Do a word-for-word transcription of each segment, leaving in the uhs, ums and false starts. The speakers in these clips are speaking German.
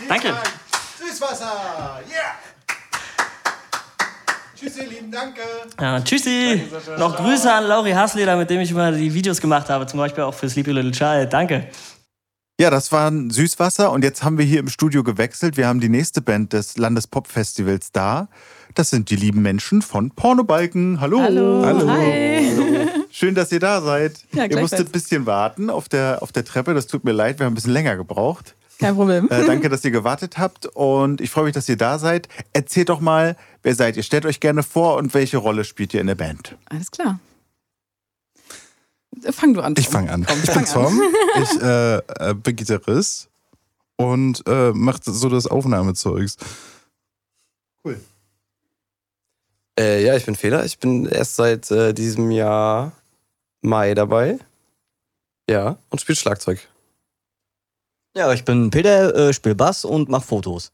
Danke. Süßwasser. Yeah. Tschüssi, lieben Danke. Ja, tschüssi. Danke, noch Grüße an Lauri Hasleder, mit dem ich immer die Videos gemacht habe, zum Beispiel auch für Sleepy Little Child. Danke. Ja, das war Süßwasser und jetzt haben wir hier im Studio gewechselt. Wir haben die nächste Band des Landespop-Festivals da. Das sind die lieben Menschen von Pornobalken. Hallo. Hallo. Hallo. Hi. Hallo. Schön, dass ihr da seid. Ja, ihr musstet ein bisschen warten auf der, auf der Treppe. Das tut mir leid, wir haben ein bisschen länger gebraucht. Kein Problem. Äh, danke, dass ihr gewartet habt und ich freue mich, dass ihr da seid. Erzählt doch mal, wer seid ihr? Stellt euch gerne vor und welche Rolle spielt ihr in der Band? Alles klar. Fang du an, Tom. Ich fange an. Komm, ich fang bin Tom, an. ich äh, bin Gitarrist und äh, mache so das Aufnahmezeugs. Cool. Äh, ja, ich bin Feder. Ich bin erst seit äh, diesem Jahr Mai dabei. Ja, und spiele Schlagzeug. Ja, ich bin Peter, äh, spiele Bass und mache Fotos.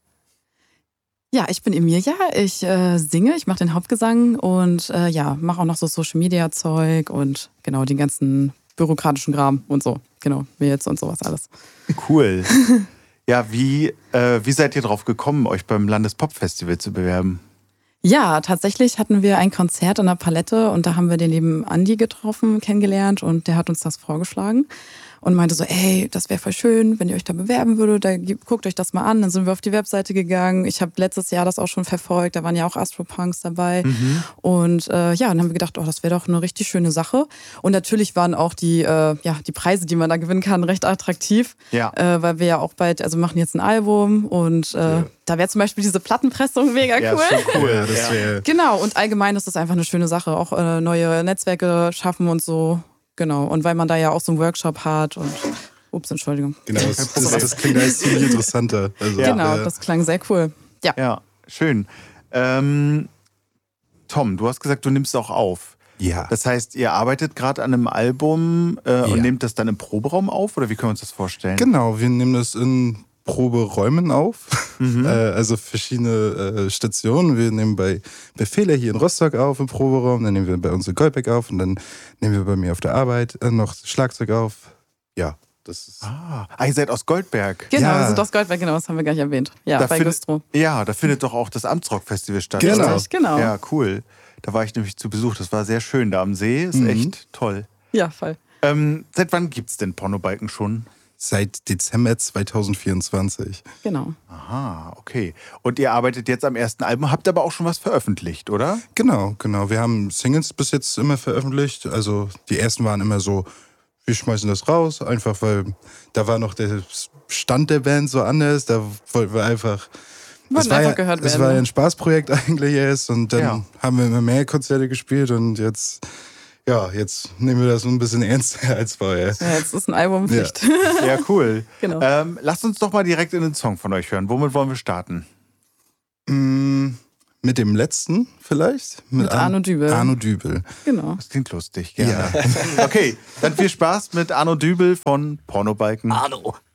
Ja, ich bin Emilia. Ich äh, singe, ich mache den Hauptgesang und äh, ja, mache auch noch so Social-Media-Zeug und genau den ganzen bürokratischen Kram und so. Genau, Mails und sowas alles. Cool. Ja, wie, äh, wie seid ihr drauf gekommen, euch beim Landespop-Festival zu bewerben? Ja, tatsächlich hatten wir ein Konzert in der Palette und da haben wir den lieben Andi getroffen, kennengelernt und der hat uns das vorgeschlagen und meinte so, ey, das wäre voll schön, wenn ihr euch da bewerben würdet, da guckt euch das mal an. Dann sind wir auf die Webseite gegangen. Ich habe letztes Jahr das auch schon verfolgt, da waren ja auch Astropunks dabei. Mhm. Und äh, ja, dann haben wir gedacht, oh, das wäre doch eine richtig schöne Sache. Und natürlich waren auch die, äh, ja, die Preise, die man da gewinnen kann, recht attraktiv. Ja. Äh, weil wir ja auch bald, also wir machen jetzt ein Album und äh, ja. da wäre zum Beispiel diese Plattenpressung mega cool. Ja, ist schon cool. Ja, das wär... Genau, und allgemein ist das einfach eine schöne Sache. Auch äh, neue Netzwerke schaffen und so. Genau, und weil man da ja auch so einen Workshop hat und... Ups, Entschuldigung. Genau, das, das, das klingt alles ziemlich interessanter. Also, ja. Genau, das klang sehr cool. Ja, ja schön. Ähm, Tom, du hast gesagt, du nimmst auch auf. Ja. Das heißt, ihr arbeitet gerade an einem Album äh, ja. und nehmt das dann im Proberaum auf? Oder wie können wir uns das vorstellen? Genau, wir nehmen das in Proberäumen auf. Mhm. äh, also verschiedene äh, Stationen. Wir nehmen bei, bei Fehler hier in Rostock auf im Proberaum, dann nehmen wir bei uns in Goldbeck auf und dann nehmen wir bei mir auf der Arbeit äh, noch Schlagzeug auf. Ja. Das ist ah, ihr seid aus Goldberg. Genau, ja. wir sind aus Goldberg, genau, das haben wir gar nicht erwähnt. Ja, da bei findet, Güstrow. Ja, da findet doch auch das Amtsrock-Festival statt. Genau. Richtig, genau. Ja, cool. Da war ich nämlich zu Besuch, das war sehr schön da am See, ist mhm. echt toll. Ja, voll. Ähm, seit wann gibt's denn Pornobalken schon? Seit Dezember zwanzig vierundzwanzig. Genau. Aha, okay. Und ihr arbeitet jetzt am ersten Album, habt aber auch schon was veröffentlicht, oder? Genau, genau. Wir haben Singles bis jetzt immer veröffentlicht. Also die ersten waren immer so, wir schmeißen das raus, einfach weil da war noch der Stand der Band so anders. Da wollten wir einfach... Es war, einfach ja, gehört es werden, war ja ne? ein Spaßprojekt eigentlich erst und dann ja. haben wir immer mehr Konzerte gespielt und jetzt... Ja, jetzt nehmen wir das so ein bisschen ernster als vorher. Ja, jetzt ist ein Album Pflicht. Ja, ja cool. Genau. Ähm, lasst uns doch mal direkt in den Song von euch hören. Womit wollen wir starten? Mm, mit dem letzten vielleicht? Mit, mit Arno Dübel. Arno Dübel. Genau. Das klingt lustig, gerne. Ja. Okay, dann viel Spaß mit Arno Dübel von Pornobalken. Arno.